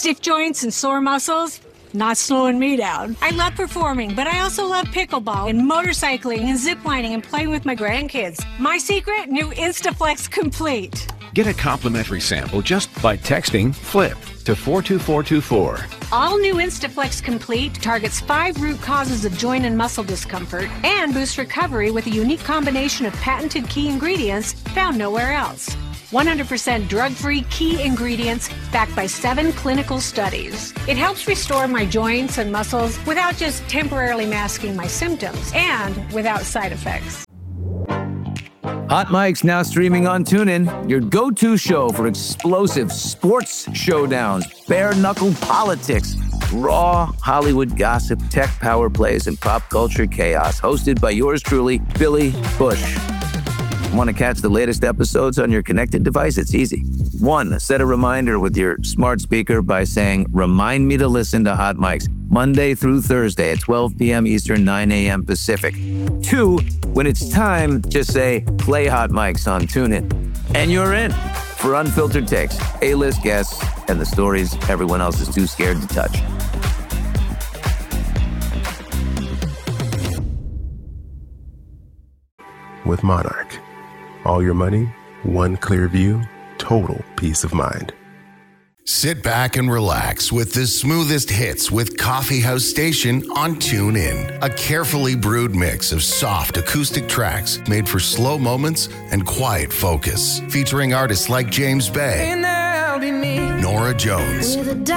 Stiff joints and sore muscles? Not slowing me down. I love performing, but I also love pickleball and motorcycling and ziplining and playing with my grandkids. My secret? New Instaflex Complete. Get a complimentary sample just by texting FLIP to 42424. All new Instaflex Complete targets 5 root causes of joint and muscle discomfort and boosts recovery with a unique combination of patented key ingredients found nowhere else. 100% drug-free key ingredients backed by 7 clinical studies. It helps restore my joints and muscles without just temporarily masking my symptoms and without side effects. Hot Mike's now streaming on TuneIn, your go-to show for explosive sports showdowns, bare-knuckle politics, raw Hollywood gossip, tech power plays, and pop culture chaos. Hosted by yours truly, Billy Bush. Want to catch the latest episodes on your connected device? It's easy. 1, set a reminder with your smart speaker by saying, "Remind me to listen to Hot Mike's Monday through Thursday at 12 p.m. Eastern, 9 a.m. Pacific." 2, when it's time, just say, "Play Hot Mike's" on TuneIn. And you're in for unfiltered takes, A-list guests, and the stories everyone else is too scared to touch. With Monarch, all your money, one clear view, total peace of mind. Sit back and relax with the smoothest hits with Coffee House Station on TuneIn. A carefully brewed mix of soft acoustic tracks made for slow moments and quiet focus. Featuring artists like James Bay, Nora Jones,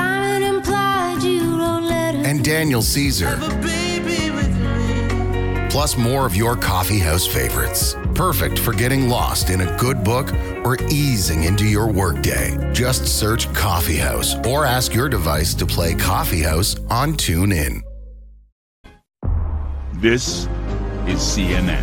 and Daniel Caesar. Plus more of your coffee house favorites. Perfect for getting lost in a good book or easing into your workday. Just search Coffee House or ask your device to play Coffee House on TuneIn. This is CNN.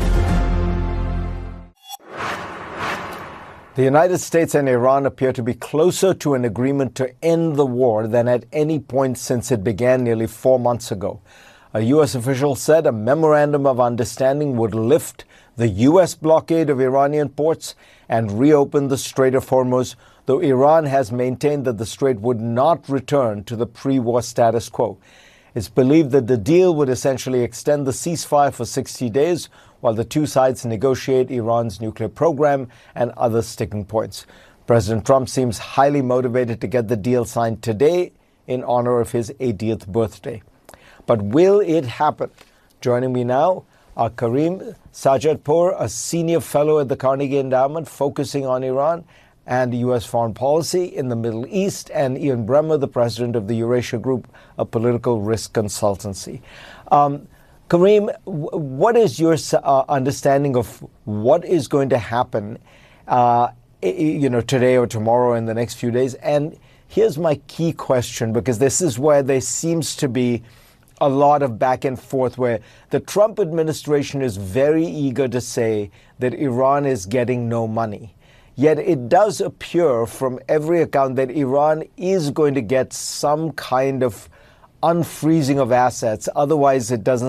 The United States and Iran appear to be closer to an agreement to end the war than at any point since it began nearly 4 months ago. A U.S. official said a memorandum of understanding would lift the U.S. blockade of Iranian ports and reopen the Strait of Hormuz, though Iran has maintained that the strait would not return to the pre-war status quo. It's believed that the deal would essentially extend the ceasefire for 60 days while the two sides negotiate Iran's nuclear program and other sticking points. President Trump seems highly motivated to get the deal signed today in honor of his 80th birthday. But will it happen? Joining me now are Karim Sajadpour, a senior fellow at the Carnegie Endowment focusing on Iran and U.S. foreign policy in the Middle East, and Ian Bremmer, the president of the Eurasia Group, a political risk consultancy. Karim, what is your understanding of what is going to happen, today or tomorrow in the next few days? And here's my key question, because this is where there seems to be a lot of back and forth, where the Trump administration is very eager to say that Iran is getting no money. Yet it does appear from every account that Iran is going to get some kind of unfreezing of assets. Otherwise, it doesn't